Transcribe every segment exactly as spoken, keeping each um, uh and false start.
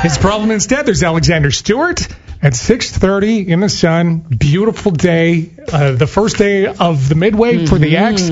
His problem instead, there's Alexander Stewart at six thirty in the sun. Beautiful day. Uh, the first day of the Midway mm-hmm. for the X.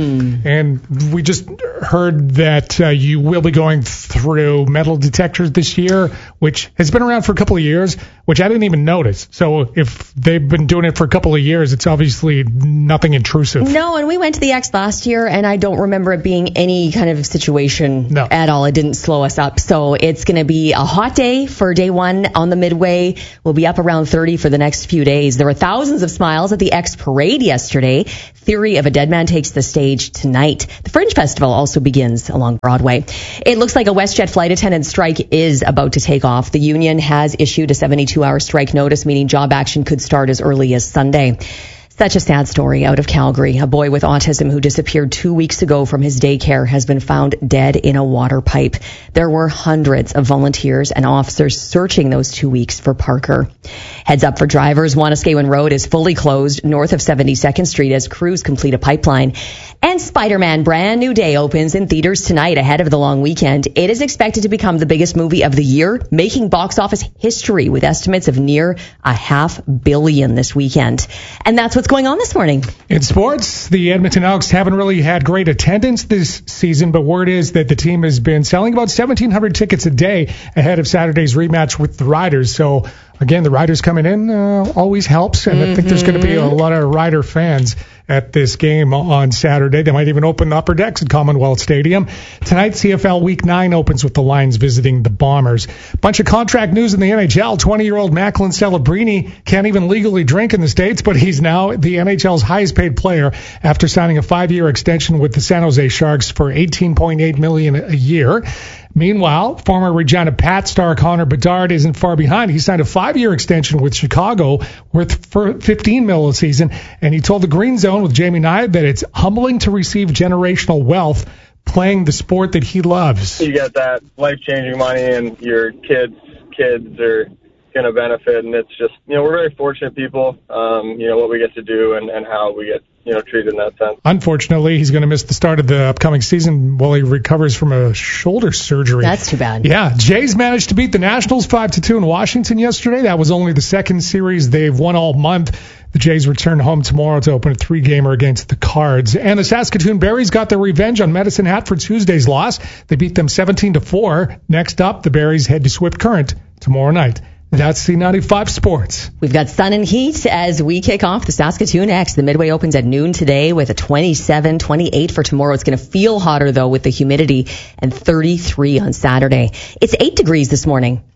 And we just heard that uh, you will be going through metal detectors this year, which has been around for a couple of years, which I didn't even notice. So if they've been doing it for a couple of years, it's obviously nothing intrusive. No, and we went to the X last year, and I don't remember it being any kind of situation no. at all. It didn't slow us up. So it's going to be a hot day for day one on the Midway. We'll be up around thirty for the next few days. There were thousands of smiles at the X parade yesterday. Theory of a Dead Man takes the stage tonight. The Fringe Festival also begins along Broadway. It looks like a WestJet flight attendant strike is about to take off. The union has issued a seventy-two hour strike notice, meaning job action could start as early as Sunday. Such a sad story out of Calgary. A boy with autism who disappeared two weeks ago from his daycare has been found dead in a water pipe. There were hundreds of volunteers and officers searching those two weeks for Parker. Heads up for drivers. Wanuskewin Road is fully closed north of seventy-second Street as crews complete a pipeline. And Spider-Man Brand New Day opens in theaters tonight ahead of the long weekend. It is expected to become the biggest movie of the year, making box office history with estimates of near a half billion this weekend. And that's what's going on this morning. In sports, the Edmonton Elks haven't really had great attendance this season, but word is that the team has been selling about seventeen hundred tickets a day ahead of Saturday's rematch with the Riders. So, again, the Riders coming in uh, always helps, and mm-hmm. I think there's going to be a lot of Rider fans at this game on Saturday. They might even open the upper decks at Commonwealth Stadium. Tonight, C F L Week nine opens with the Lions visiting the Bombers. Bunch of contract news in the N H L. twenty-year-old Macklin Celebrini can't even legally drink in the States, but he's now the N H L's highest paid player after signing a five-year extension with the San Jose Sharks for eighteen point eight million dollars a year. Meanwhile, former Regina Pat star Connor Bedard isn't far behind. He signed a five-year extension with Chicago worth fifteen mil a season, and he told the Green Zone with Jamie Nye that it's humbling to receive generational wealth playing the sport that he loves. You get that life-changing money, and your kids' kids are going to benefit, and it's just, you know, we're very fortunate people, um, you know, what we get to do and, and how we get, you know, treated in that sense. Unfortunately, he's going to miss the start of the upcoming season while he recovers from a shoulder surgery. That's too bad. Yeah, Jays managed to beat the Nationals five to two in Washington yesterday. That was only the second series they've won all month. The Jays return home tomorrow to open a three-gamer against the Cards. And the Saskatoon Berries got their revenge on Medicine Hat for Tuesday's loss. They beat them seventeen to four. Next up, the Berries head to Swift Current tomorrow night. That's C ninety-five Sports. We've got sun and heat as we kick off the Saskatoon X. The Midway opens at noon today with a twenty-seven, twenty-eight for tomorrow. It's going to feel hotter, though, with the humidity, and thirty-three on Saturday. It's eight degrees this morning.